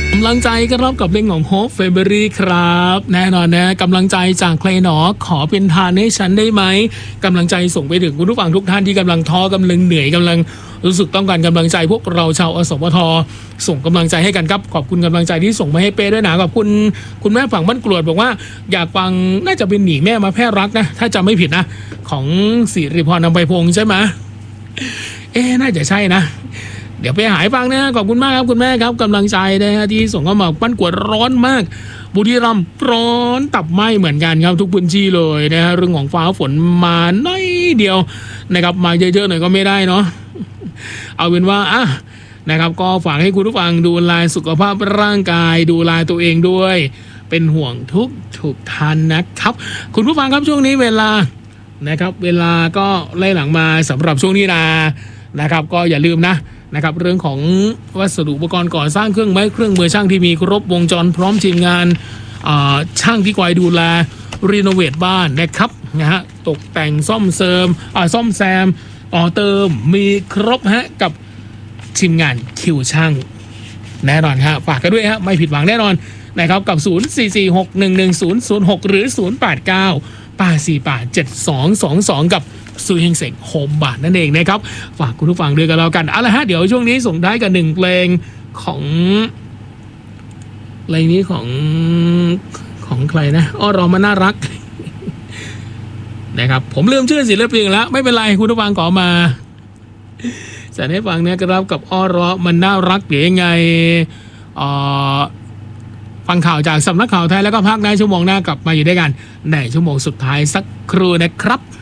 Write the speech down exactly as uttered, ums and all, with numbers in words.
กำลังใจก็รับกับเพลงของ Hope February ครับแน่นอนนะกำลังใจจากใครหนอขอเป็นทานให้ฉันได้ไหมกำลังใจส่งไปถึงคุณผู้ฟังทุกท่านที่กำลังท้อกำลังเหนื่อยกำลังรู้สึกต้องการกำลังใจพวกเราชาวอสมทส่งกำลังใจให้กันครับขอบคุณกำลังใจที่ส่งมาให้เป้ด้วยนะขอบคุณคุณแม่ฝั่งบ้านกรวดบอกว่าอยากฟังน่าจะเป็นหนีแม่มาแพร่รักนะถ้าจำไม่ผิดนะของสิริพรนำไปพงษ์ใช่ไหมเอ๊น่าจะใช่นะเดี๋ยวไปหายฟังนะขอบคุณมากครับคุณแม่ครับกำลังใจนะฮะที่ส่งเข้ามาบ้านกวดร้อนมากบุรีรัมย์ร้อนตับไหมเหมือนกันครับทุกพื้นที่เลยนะฮะเรื่องของฟ้าฝนมาน้อยเดียวนะครับมาเยอะๆหน่อยก็ไม่ได้เนาะเอาเป็นว่าอ่ะนะครับก็ฝากให้คุณผู้ฟังดูแลสุขภาพร่างกายดูแลตัวเองด้วยเป็นห่วงทุกทุกท่านนะครับคุณผู้ฟังครับช่วงนี้เวลานะครับเวลาก็ไล่หลังมาสำหรับช่วงนี้นะนะครับก็อย่าลืมนะนะครับเรื่องของวัสดุอุปกรณ์ก่อสร้างเครื่องไม้เครื่องมือช่างที่มีครบวงจรพร้อมทีมงานช่างที่คอยดูแลรีโนเวทบ้านนะครับนะฮะตกแต่งซ่อมเสริมซ่อมแซมต่อเติมมีครบฮะกับทีมงานคิวช่างแน่นอนฮะฝากกันด้วยฮะไม่ผิดหวังแน่นอนนะครับกับศูนย์ สี่ สี่ หก หนึ่ง หนึ่ง ศูนย์ ศูนย์ หกหรือศูนย์ แปด เก้า แปด สี่ แปด เจ็ด สอง สอง สองกับซูเฮงเซ็งโฮมบาทนั่นเองนะครับฝากคุณผู้ฟังด้วยกันแล้วกันเอาละฮะเดี๋ยวช่วงนี้ส่งท้ายกันหนึ่งเพลงของเพลงนี้ของของใครนะอ้อรอมันน่ารักนะครับผมลืมชื่อศิลปินแล้วไม่เป็นไรคุณผู้ฟังขอมาจะให้ฟังนะครับกับอ้อรอมันน่ารักหรือยังไงฟังข่าวจากสำนักข่าวไทยแล้วก็พักในชั่วโมงหน้ากลับมาอยู่ด้วยกันในชั่วโมงสุดท้ายสักครู่นะครับ